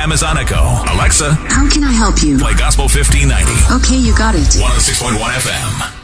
Amazon Echo. Alexa, how can I help you? play Gospel 1590. Okay, you got it. 106.1 FM.